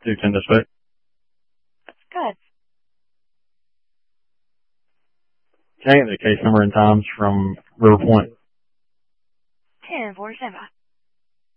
210 dispatch. Good. Can I get the case number and times from River Point? 10-4 standby.